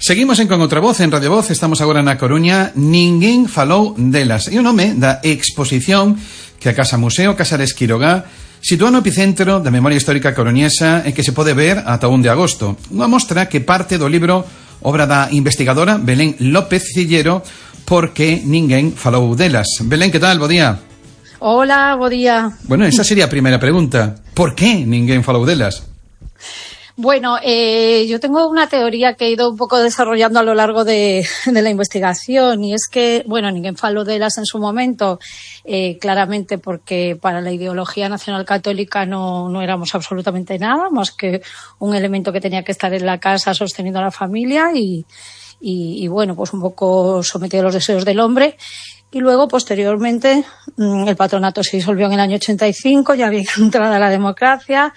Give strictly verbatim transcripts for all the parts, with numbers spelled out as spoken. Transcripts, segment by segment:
Seguimos en Con Outra Voz, en Radio Voz, estamos agora na Coruña. Ninguén falou delas. E o nome da exposición que a Casa Museo Casares Quirogá sitúa no epicentro da memoria histórica coruñesa e que se pode ver ata o un de agosto. Unha mostra que parte do libro obra da investigadora Belén López Cillero, Porque ninguén falou delas. Belén, que tal? Bo día. Hola, bo día. Bueno, esa sería a primeira pregunta. Por que ninguén falou delas? Bueno, eh, yo tengo una teoría que he ido un poco desarrollando a lo largo de, de la investigación, y es que, bueno, ninguén faló de las en su momento, eh, claramente porque para la ideología nacional católica no, no éramos absolutamente nada, más que un elemento que tenía que estar en la casa sosteniendo a la familia y, y, y bueno, pues un poco sometido a los deseos del hombre. Y luego, posteriormente, el patronato se disolvió en el año ochenta y cinco, ya había entrada la democracia,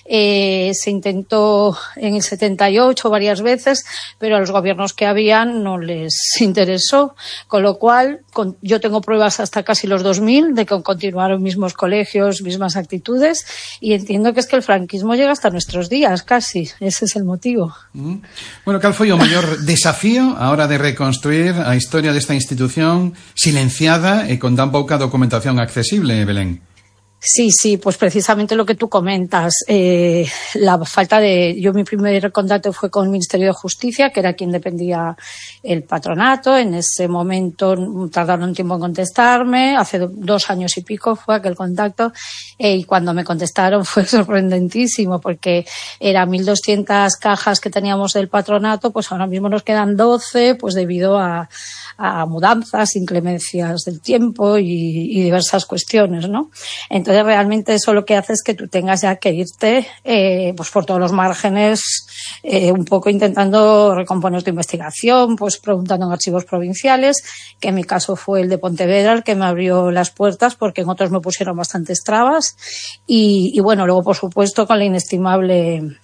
eh, se intentó en el setenta y ocho varias veces, pero a los gobiernos que habían no les interesó, con lo cual con, yo tengo pruebas hasta casi los dos mil de que continuaron mismos colegios, mismas actitudes, y entiendo que es que el franquismo llega hasta nuestros días, casi, ese es el motivo. Mm. Bueno, ¿cal foi o maior desafío a hora de reconstruir a historia desta institución silenciada e con tan pouca documentación accesible, Belén? Sí, sí, pues precisamente lo que tú comentas, eh, la falta de... Yo mi primer contacto fue con el Ministerio de Justicia, que era quien dependía el patronato. En ese momento tardaron un tiempo en contestarme, hace dos años y pico fue aquel contacto, eh, y cuando me contestaron fue sorprendentísimo, porque eran mil doscientas cajas que teníamos del patronato, pues ahora mismo nos quedan doce, pues debido a, a mudanzas, inclemencias del tiempo y, y diversas cuestiones, ¿no? Entonces, realmente eso lo que hace es que tú tengas ya que irte eh, pues por todos los márgenes, eh, un poco intentando recomponer tu investigación, pues preguntando en archivos provinciales, que en mi caso fue el de Pontevedra el que me abrió las puertas, porque en otros me pusieron bastantes trabas, y, y bueno, luego por supuesto con la inestimable...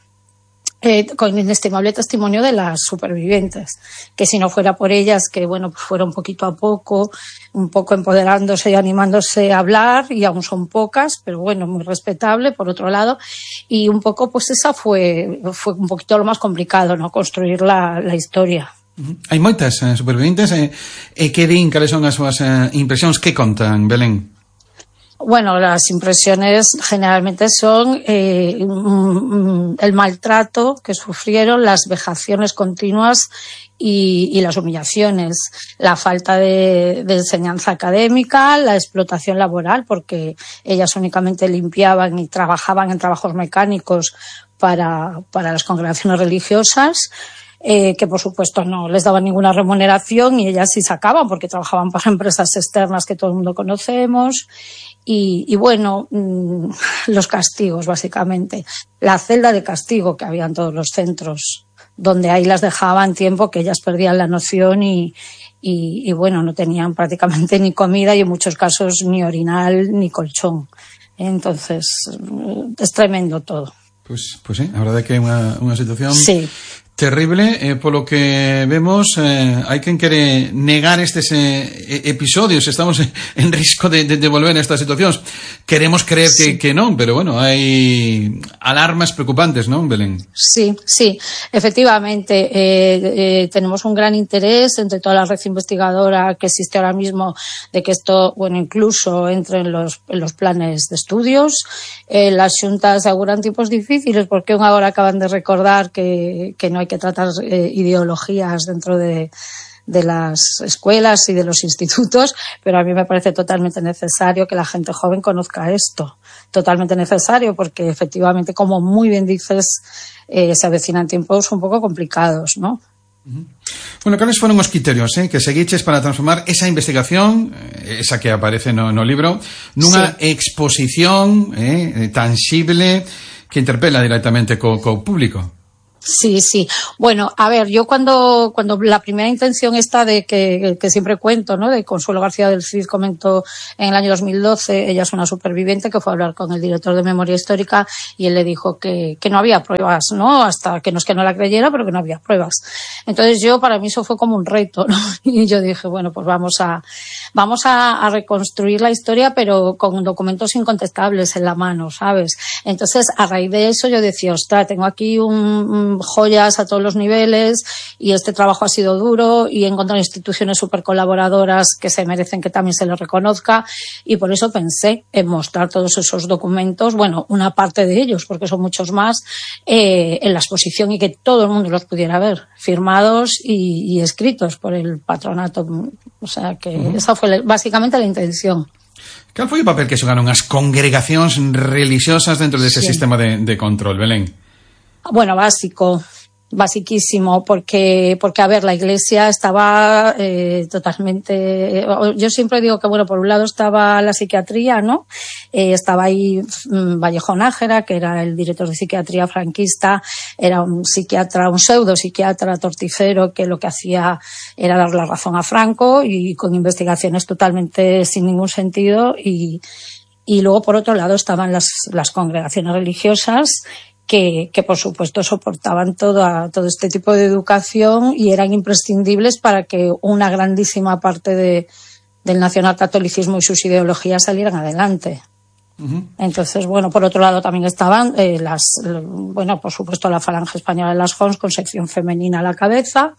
Eh, con el inestimable testimonio de las supervivientes, que si no fuera por ellas, que bueno, pues fueron poquito a poco, un poco empoderándose y animándose a hablar, y aún son pocas, pero bueno, muy respetable por otro lado, y un poco pues esa fue, fue un poquito lo más complicado, ¿no? Construir la, la historia. Hai moitas eh, supervivientes, e eh, que din, cales son as súas eh, impresións, que contan, Belén? Bueno, las impresiones generalmente son eh, el maltrato que sufrieron, las vejaciones continuas y, y las humillaciones, la falta de, de enseñanza académica, la explotación laboral, porque ellas únicamente limpiaban y trabajaban en trabajos mecánicos para, para las congregaciones religiosas. Eh, que por supuesto no les daban ninguna remuneración, y ellas sí sacaban porque trabajaban para empresas externas que todo el mundo conocemos. Y, y bueno, mmm, los castigos básicamente, la celda de castigo que había en todos los centros, donde ahí las dejaban tiempo que ellas perdían la noción y, y, y bueno, no tenían prácticamente ni comida y en muchos casos ni orinal ni colchón. Entonces es tremendo todo. Pues, pues sí, a verdade que é unha, unha situación sí. terrible, eh, polo que vemos, eh, hai quen quere negar estes eh, episodios, estamos en risco de, de, de volver a estas situacións. Queremos creer sí. que, que non, pero bueno, hai alarmas preocupantes, non, Belén? Sí, sí, efectivamente, eh, eh, tenemos un gran interés entre toda la red investigadora que existe ahora mismo de que esto, bueno, incluso entre en los, en los planes de estudios. Eh, las xuntas auguran tipos difíciles, porque un agora acaban de recordar que, que no hay que tratar eh, ideologías dentro de, de las escuelas y de los institutos, pero a mí me parece totalmente necesario que la gente joven conozca esto, totalmente necesario, porque efectivamente, como muy bien dices, eh, se avecinan tiempos un poco complicados, ¿no? Uh-huh. Bueno, cales foron os criterios eh, que seguiches para transformar esa investigación, esa que aparece no, no libro, nunha sí. exposición eh, tangible que interpela directamente co, co público? Sí, sí. Bueno, a ver, yo cuando, cuando la primera intención esta de que, que siempre cuento, ¿no? De Consuelo García del Cid comentó en el año dos mil doce, ella es una superviviente que fue a hablar con el director de Memoria Histórica y él le dijo que, que no había pruebas, ¿no? Hasta que no es que no la creyera, pero que no había pruebas. Entonces yo, para mí eso fue como un reto, ¿no? Y yo dije, bueno, pues vamos a, vamos a, a reconstruir la historia, pero con documentos incontestables en la mano, ¿sabes? Entonces, a raíz de eso yo decía, ostras, tengo aquí un, son joyas a todos los niveles y este trabajo ha sido duro y he encontrado instituciones súper colaboradoras que se merecen que también se les reconozca y por eso pensé en mostrar todos esos documentos, bueno, una parte de ellos, porque son muchos más, eh, en la exposición y que todo el mundo los pudiera ver, firmados y, y escritos por el patronato. O sea que uh-huh. esa fue la, básicamente la intención. Cal foi o papel que xogaron as congregacións religiosas dentro dese sí. sistema de, de control, Belén? Bueno, básico, basiquísimo, porque, porque a ver, la Iglesia estaba eh, totalmente... Yo siempre digo que, bueno, por un lado estaba la psiquiatría, ¿no? Eh, estaba ahí um, Vallejo Nájera, que era el director de psiquiatría franquista, era un psiquiatra, un pseudo psiquiatra torticero, que lo que hacía era dar la razón a Franco y con investigaciones totalmente sin ningún sentido y, y luego por otro lado estaban las, las congregaciones religiosas que, que por supuesto soportaban todo, todo este tipo de educación y eran imprescindibles para que una grandísima parte de, del nacionalcatolicismo y sus ideologías salieran adelante. Uh-huh. Entonces, bueno, por otro lado también estaban eh, las, bueno, por supuesto la Falange Española de las Jons con sección femenina a la cabeza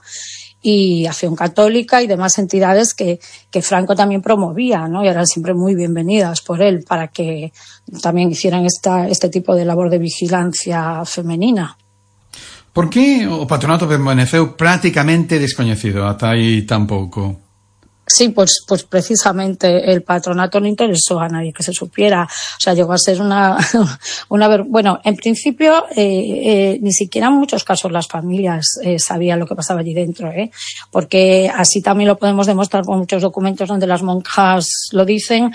y Acción Católica y demás entidades que, que Franco también promovía, ¿no? Y eran siempre muy bienvenidas por él para que también hicieran esta, este tipo de labor de vigilancia femenina. Por que o patronato permaneceu prácticamente descoñecido ata aí tan pouco? Sí, pues, pues precisamente el patronato no interesó a nadie que se supiera. O sea, llegó a ser una, una ver... bueno, en principio, eh, eh, ni siquiera en muchos casos las familias eh, sabían lo que pasaba allí dentro, ¿eh? Porque así también lo podemos demostrar con muchos documentos donde las monjas lo dicen,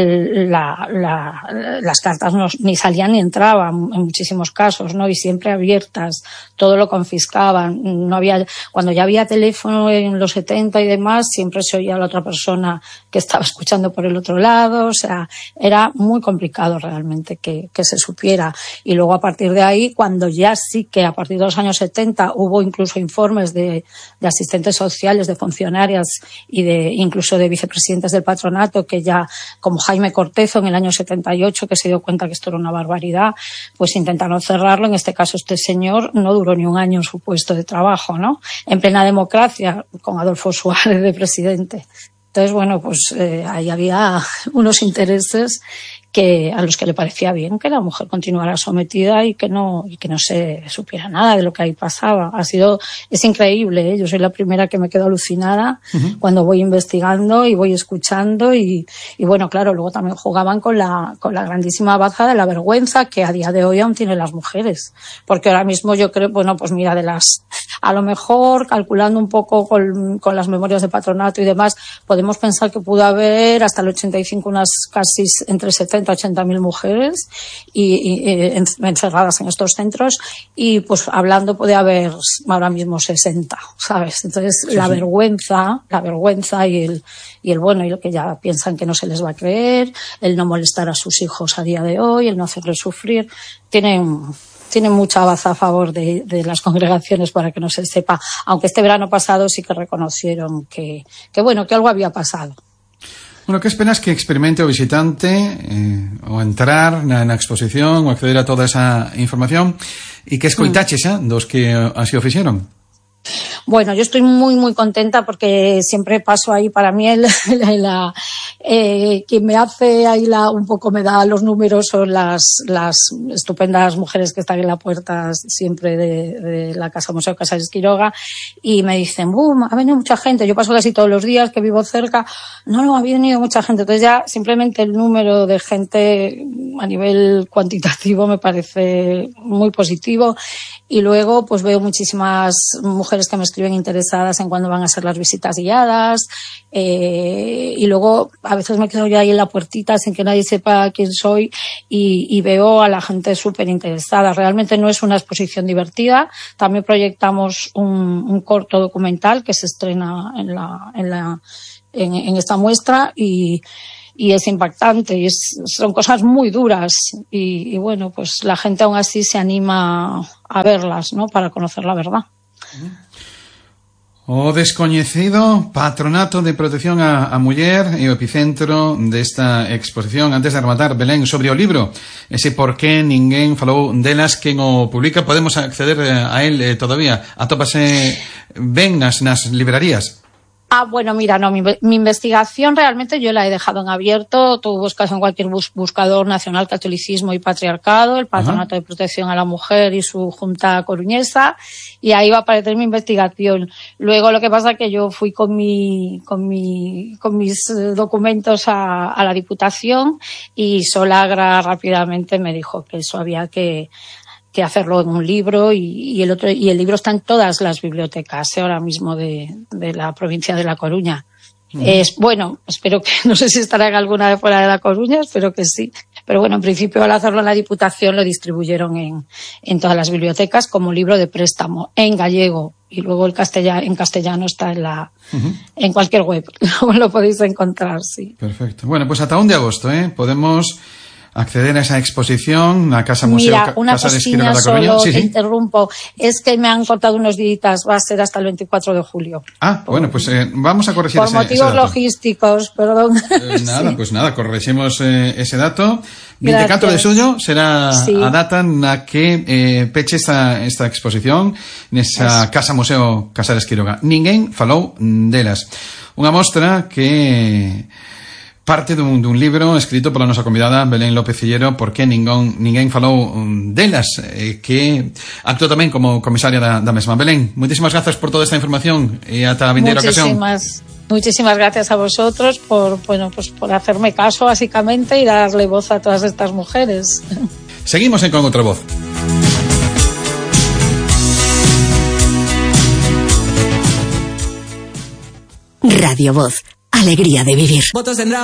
la, la, las cartas no, ni salían ni entraban en muchísimos casos, ¿no? Y siempre abiertas, todo lo confiscaban. No había, cuando ya había teléfono en los setenta y demás, siempre se oía la otra persona que estaba escuchando por el otro lado, o sea, era muy complicado realmente que, que se supiera. Y luego a partir de ahí, cuando ya sí que a partir de los años setenta hubo incluso informes de, de asistentes sociales, de funcionarias y de incluso de vicepresidentes del patronato, que ya, como Jaime Cortezo en el año setenta y ocho, que se dio cuenta que esto era una barbaridad, pues intentaron cerrarlo. En este caso, este señor no duró ni un año en su puesto de trabajo, ¿no? En plena democracia, con Adolfo Suárez de presidente. Entonces, bueno, pues eh, ahí había unos intereses que a los que le parecía bien que la mujer continuara sometida y que no y que no se supiera nada de lo que ahí pasaba. Ha sido es increíble, ¿eh? Yo soy la primera que me quedo alucinada uh-huh. cuando voy investigando y voy escuchando y, y bueno, claro, luego también jugaban con la con la grandísima baza de la vergüenza que a día de hoy aún tienen las mujeres, porque ahora mismo yo creo, bueno, pues mira, de las a lo mejor calculando un poco con, con las memorias de patronato y demás, podemos pensar que pudo haber hasta el ochenta y cinco unas casi entre setenta a ochenta mil mujeres y, y, y encerradas en estos centros y pues hablando puede haber ahora mismo sesenta, ¿sabes? Entonces sí, la sí. vergüenza, la vergüenza y el, y el bueno, y lo que ya piensan que no se les va a creer, el no molestar a sus hijos a día de hoy, el no hacerles sufrir, tienen... tienen mucha baza a favor de, de las congregaciones para que no se sepa, aunque este verano pasado sí que reconocieron que, que bueno, que algo había pasado. Bueno, que esperas que experimente o visitante eh, o entrar na, na exposición ou acceder a toda esa información e que escoitaches mm. eh, dos que así o fixeron? Bueno, yo estoy muy, muy contenta porque siempre paso ahí, para mí el, la, la, eh, quien me hace ahí la, un poco me da los números son las, las estupendas mujeres que están en la puerta siempre de, de la Casa Museo Casares Quiroga y me dicen, boom, ha venido mucha gente, yo paso casi todos los días que vivo cerca, no, no, ha venido mucha gente, entonces ya simplemente el número de gente a nivel cuantitativo me parece muy positivo y luego pues veo muchísimas mujeres que me escriben interesadas en cuándo van a ser las visitas guiadas eh, y luego a veces me quedo yo ahí en la puertita sin que nadie sepa quién soy y, y veo a la gente súper interesada. Realmente no es una exposición divertida, también proyectamos un, un corto documental que se estrena en, la, en, la, en, en esta muestra y y es impactante y es, son cosas muy duras y, y bueno, pues la gente aún así se anima a verlas, ¿no? Para conocer la verdad. O descoñecido Patronato de Protección a, a Muller e o epicentro desta exposición. Antes de rematar, Belén, sobre o libro, ese por que ninguén falou delas, quen o publica, podemos acceder a él eh, todavía? Atópase ben nas, nas librarías? Ah, bueno, mira, no, mi, mi investigación realmente yo la he dejado en abierto. Tú buscas en cualquier bus, buscador nacional catolicismo y patriarcado, el Patronato Ajá. de Protección a la Mujer y su Junta Coruñesa, y ahí va a aparecer mi investigación. Luego lo que pasa es que yo fui con mi, con mi, con mis documentos a, a la Diputación y Solagra rápidamente me dijo que eso había que que hacerlo en un libro y, y el otro y el libro está en todas las bibliotecas ¿eh? ahora mismo de, de la provincia de La Coruña. Mm. Es bueno, espero que, no sé si estará en alguna de fuera de La Coruña, espero que sí. Pero bueno, en principio al hacerlo en la Diputación lo distribuyeron en, en todas las bibliotecas como libro de préstamo, en gallego, y luego el castellano, en castellano está en la, uh-huh. en cualquier web, lo podéis encontrar, sí. Perfecto. Bueno, pues hasta un de agosto, ¿eh? Podemos acceder a esa exposición, la Casa Museo, Mira, una Casa de Esquirol de La Coruña. Sí, sí. Interrumpo, es que me han cortado unos días, va a ser hasta el veinticuatro de julio. Ah, por, bueno, pues eh, vamos a corregir por ese, motivos ese dato. logísticos, perdón. Eh, nada, sí. Pues nada, corregimos eh, ese dato. veinticuatro de xullo será sí. a data na que eh, peche esta, esta exposición nesa es. Casa Museo Casa de Esquiroga. Ninguén falou delas. Unha mostra que parte dun, dun libro escrito pola nosa convidada Belén López Cillero, Por que ningún, ninguén falou delas, eh, que actuou tamén como comisaria da, da mesma. Belén, moitísimas grazas por toda esta información e ata a vindeira ocasión. Muchísimas gracias a vosotros por, bueno, pues por hacerme caso básicamente y darle voz a todas estas mujeres. Seguimos en Con Outra Voz. Radio Voz, alegría de vivir.